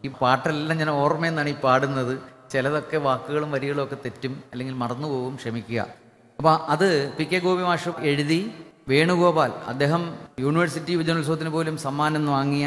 ഈ പാട്ടെല്ലാം ഞാൻ ഓർമ്മയിൽ നിന്നാണ് ഈ പാടുന്നത്. ചിലതൊക്കെ വാക്കുകളും വരികളും ഒക്കെ തെറ്റും, അല്ലെങ്കിൽ മറന്നുപോകും, ക്ഷമിക്കുക. അപ്പോൾ അത് പി.കെ. ഗോപി മാഷ് എഴുതി. വേണുഗോപാൽ അദ്ദേഹം യൂണിവേഴ്സിറ്റി യുവജനോത്സവത്തിന് പോലും സമ്മാനം വാങ്ങിയ